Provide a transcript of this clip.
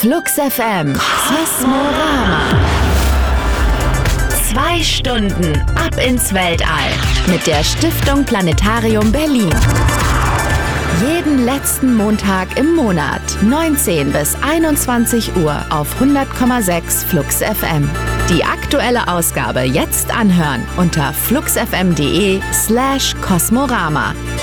Flux FM Kosmorama. 2 Stunden ab ins Weltall mit der Stiftung Planetarium Berlin. Jeden letzten Montag im Monat, 19 bis 21 Uhr auf 100,6 Flux FM. Die aktuelle Ausgabe jetzt anhören unter fluxfm.de/Kosmorama.